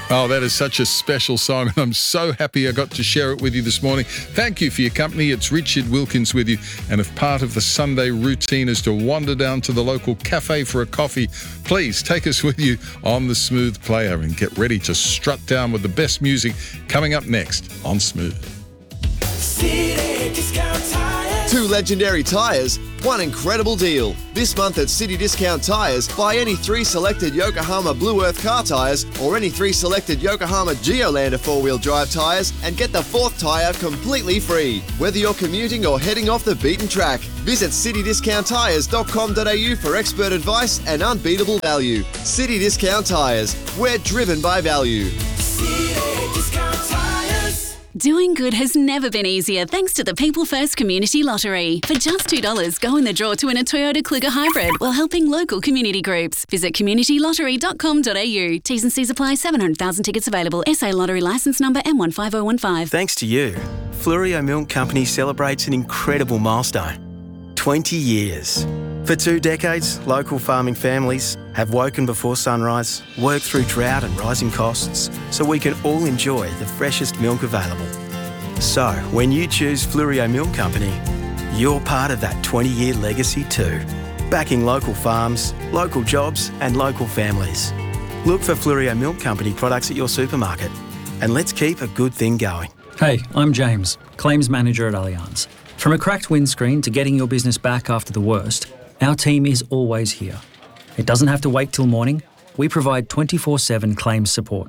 Oh, that is such a special song, and I'm so happy I got to share it with you this morning. Thank you for your company. It's Richard Wilkins with you, and if part of the Sunday routine is to wander down to the local cafe for a coffee, please take us with you on the Smooth Player and get ready to strut down with the best music coming up next on Smooth. City Discount Tires. 2 legendary tyres, 1 incredible deal. This month at City Discount Tyres, buy any 3 selected Yokohama Blue Earth car tyres or any 3 selected Yokohama Geolander 4-wheel drive tyres and get the 4th tyre completely free. Whether you're commuting or heading off the beaten track, visit citydiscounttyres.com.au for expert advice and unbeatable value. City Discount Tyres, we're driven by value. City Discount Tires. Doing good has never been easier thanks to the People First Community Lottery. For just $2, go in the draw to win a Toyota Kluger Hybrid while helping local community groups. Visit communitylottery.com.au. T's and C's apply. 700,000 tickets available. SA Lottery licence number M15015. Thanks to you, Fluorio Milk Company celebrates an incredible milestone. 20 years. For 2 decades, local farming families have woken before sunrise, worked through drought and rising costs, so we can all enjoy the freshest milk available. So, when you choose Fluorio Milk Company, you're part of that 20-year legacy too. Backing local farms, local jobs and local families. Look for Fluorio Milk Company products at your supermarket. And let's keep a good thing going. Hey, I'm James, Claims Manager at Allianz. From a cracked windscreen to getting your business back after the worst, our team is always here. It doesn't have to wait till morning. We provide 24/7 claims support.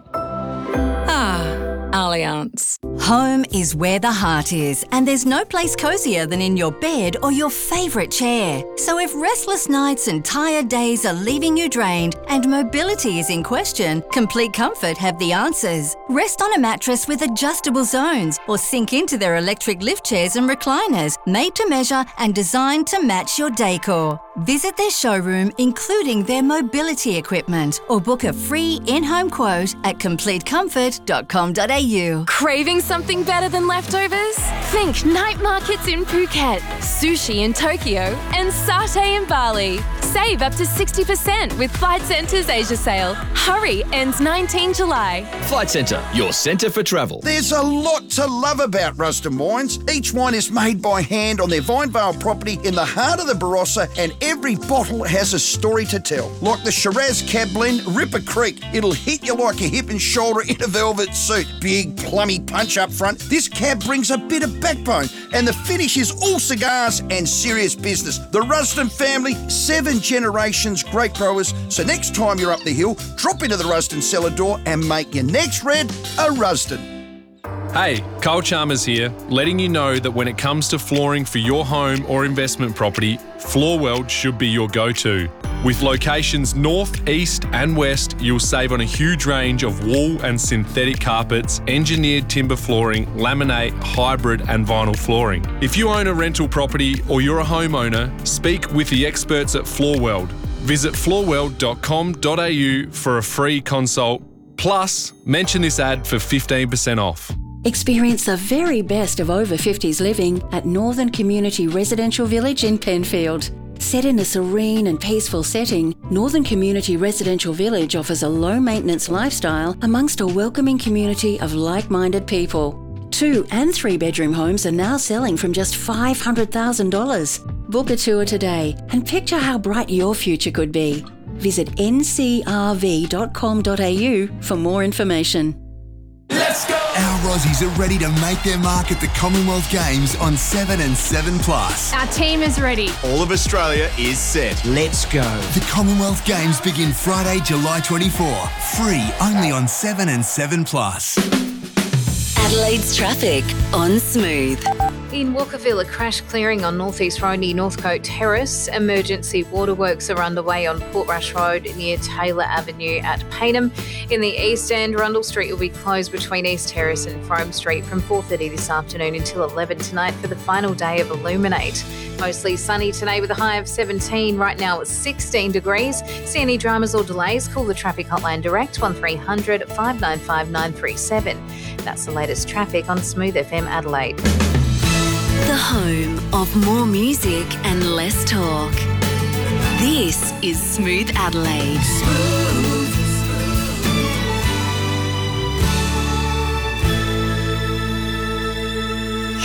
Allianz. Home is where the heart is, and there's no place cozier than in your bed or your favourite chair. So if restless nights and tired days are leaving you drained and mobility is in question, Complete Comfort have the answers. Rest on a mattress with adjustable zones or sink into their electric lift chairs and recliners, made to measure and designed to match your decor. Visit their showroom, including their mobility equipment, or book a free in-home quote at completecomfort.com.au. Craving something better than leftovers? Think night markets in Phuket, sushi in Tokyo, and satay in Bali. Save up to 60% with Flight Centre's Asia sale. Hurry, ends 19 July. Flight Centre, your centre for travel. There's a lot to love about Ruston Wines. Each wine is made by hand on their Vinevale property in the heart of the Barossa, and every bottle has a story to tell. Like the Shiraz Cab Blend, Ripper Creek. It'll hit you like a hip and shoulder in a velvet suit. Big, plummy punch up front. This cab brings a bit of backbone, and the finish is all cigars and serious business. The Ruston family, 7 generations great growers. So next time you're up the hill, drop into the Ruston cellar door and make your next red a Ruston. Hey, Carl Chalmers here, letting you know that when it comes to flooring for your home or investment property, Floorworld should be your go-to. With locations north, east and west, you'll save on a huge range of wool and synthetic carpets, engineered timber flooring, laminate, hybrid and vinyl flooring. If you own a rental property or you're a homeowner, speak with the experts at Floorworld. Visit floorworld.com.au for a free consult. Plus, mention this ad for 15% off. Experience the very best of over 50s living at Northern Community Residential Village in Penfield. Set in a serene and peaceful setting, Northern Community Residential Village offers a low-maintenance lifestyle amongst a welcoming community of like-minded people. 2 and 3 bedroom homes are now selling from just $500,000. Book a tour today and picture how bright your future could be. Visit ncrv.com.au for more information. Let's go! Our Aussies are ready to make their mark at the Commonwealth Games on 7 and 7+. Our team is ready. All of Australia is set. Let's go. The Commonwealth Games begin Friday, July 24. Free only on 7 and 7+. Adelaide's traffic on Smooth. In Walkerville, a crash clearing on North East Road near Northcote Terrace. Emergency waterworks are underway on Portrush Road near Taylor Avenue at Payneham. In the East End, Rundle Street will be closed between East Terrace and Frome Street from 4:30 this afternoon until 11 tonight for the final day of Illuminate. Mostly sunny today with a high of 17. Right now it's 16 degrees. See any dramas or delays? Call the traffic hotline direct 1300 595 937. That's the latest traffic on Smooth FM Adelaide. The home of more music and less talk. This is Smooth Adelaide.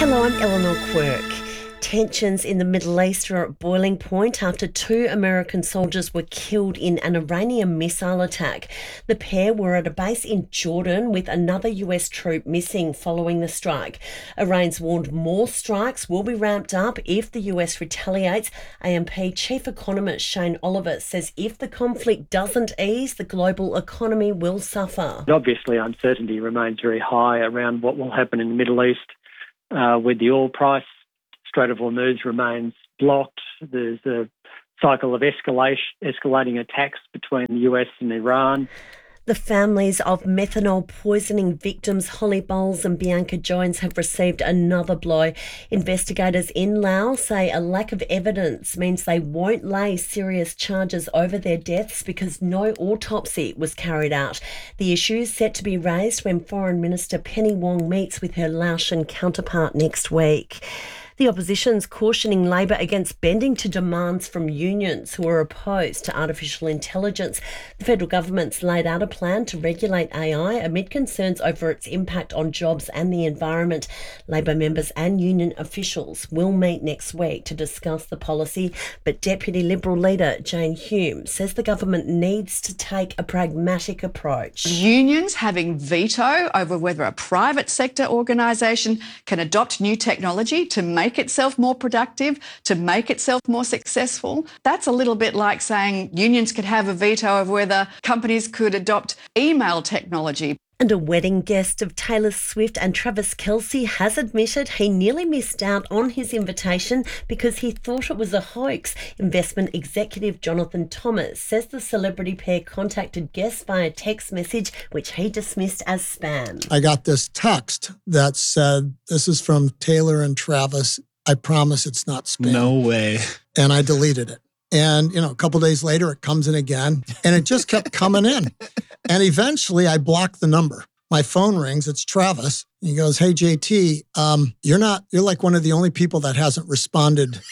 Hello, I'm Eleanor Quirk. Tensions in the Middle East are at boiling point after 2 American soldiers were killed in an Iranian missile attack. The pair were at a base in Jordan with another US troop missing following the strike. Iran's warned more strikes will be ramped up if the US retaliates. AMP Chief Economist Shane Oliver says if the conflict doesn't ease, the global economy will suffer. Obviously, uncertainty remains very high around what will happen in the Middle East with the oil price. Strait of Hormuz remains blocked. There's a cycle of escalating attacks between the US and Iran. The families of methanol poisoning victims Holly Bowles and Bianca Jones have received another blow. Investigators in Laos say a lack of evidence means they won't lay serious charges over their deaths because no autopsy was carried out. The issue is set to be raised when Foreign Minister Penny Wong meets with her Laotian counterpart next week. The opposition's cautioning Labor against bending to demands from unions who are opposed to artificial intelligence. The federal government's laid out a plan to regulate AI amid concerns over its impact on jobs and the environment. Labor members and union officials will meet next week to discuss the policy, but Deputy Liberal leader Jane Hume says the government needs to take a pragmatic approach. Unions having veto over whether a private sector organisation can adopt new technology to make itself more productive, to make itself more successful. That's a little bit like saying unions could have a veto over whether companies could adopt email technology. And a wedding guest of Taylor Swift and Travis Kelce has admitted he nearly missed out on his invitation because he thought it was a hoax. Investment executive Jonathan Thomas says the celebrity pair contacted guests via text message, which he dismissed as spam. I got this text that said, "This is from Taylor and Travis. I promise it's not spam." No way. And I deleted it. And, a couple of days later, it comes in again, and it just kept coming in. And eventually, I blocked the number. My phone rings. It's Travis. He goes, "Hey, JT, you're like one of the only people that hasn't responded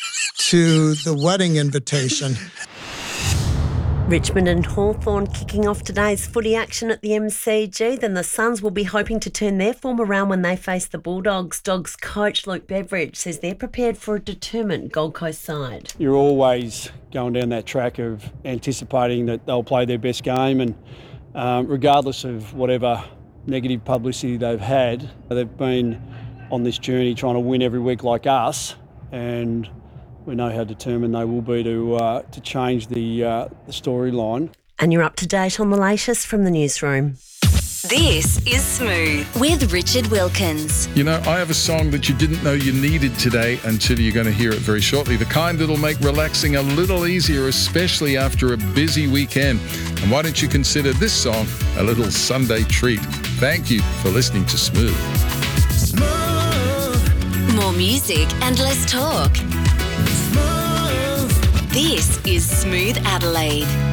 to the wedding invitation." Richmond and Hawthorn kicking off today's footy action at the MCG. Then the Suns will be hoping to turn their form around when they face the Bulldogs. Dogs coach Luke Beveridge says they're prepared for a determined Gold Coast side. You're always going down that track of anticipating that they'll play their best game, and regardless of whatever negative publicity they've had, they've been on this journey trying to win every week like us, and we know how determined they will be to change the storyline. And you're up to date on the latest from the newsroom. This is Smooth with Richard Wilkins. I have a song that you didn't know you needed today until you're going to hear it very shortly. The kind that'll make relaxing a little easier, especially after a busy weekend. And why don't you consider this song a little Sunday treat? Thank you for listening to Smooth. More music and less talk. This is Smooth Adelaide.